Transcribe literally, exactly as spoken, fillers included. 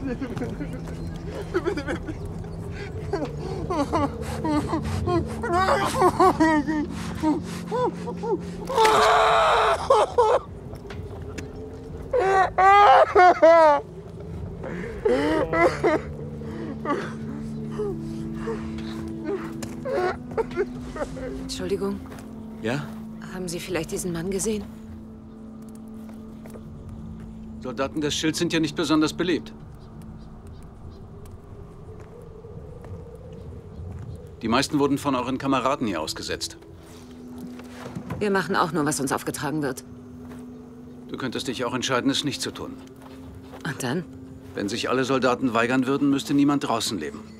Entschuldigung. Ja? Haben Sie vielleicht diesen Mann gesehen? Soldaten des Schilds sind ja nicht besonders beliebt. Die meisten wurden von euren Kameraden hier ausgesetzt. Wir machen auch nur, was uns aufgetragen wird. Du könntest dich auch entscheiden, es nicht zu tun. Und dann? Wenn sich alle Soldaten weigern würden, müsste niemand draußen leben.